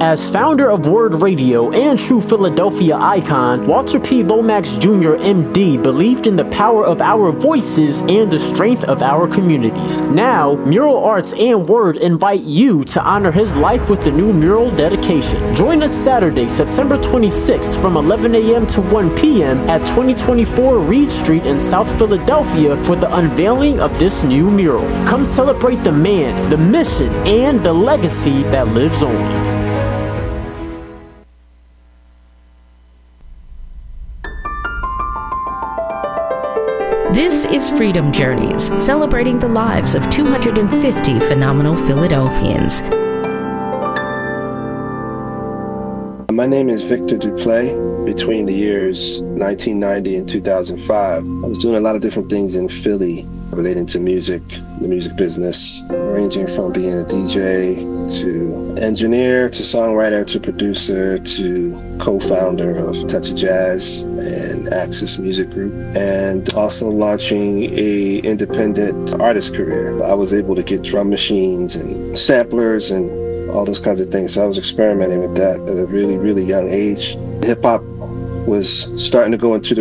As founder of Word Radio and true Philadelphia icon, Walter P. Lomax Jr., MD, believed in the power of our voices and the strength of our communities. Now, Mural Arts and Word invite you to honor his life with the new mural dedication. Join us Saturday, September 26th from 11 a.m. to 1 p.m. at 2024 Reed Street in South Philadelphia for the unveiling of this new mural. Come celebrate the man, the mission, and the legacy that lives on. This is Freedom Journeys, celebrating the lives of 250 phenomenal Philadelphians. My name is Victor Duplay. Between the years 1990 and 2005, I was doing a lot of different things in Philly relating to music, the music business, ranging from being a DJ to engineer to songwriter to producer to co-founder of Touch of Jazz and Axis Music Group, and also launching a independent artist career. I was able to get drum machines and samplers and all those kinds of things. So I was experimenting with that at a really, really young age. Hip hop was starting to go into the